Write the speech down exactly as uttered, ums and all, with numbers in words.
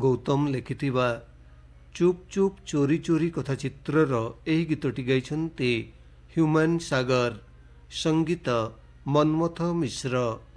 गौतम लिखिथिबा चुप चुप चोरी चोरी कथा चित्रर एही गीतटी गाइछन्ते ह्यूमन सागर, संगीत मनमथ मिश्र।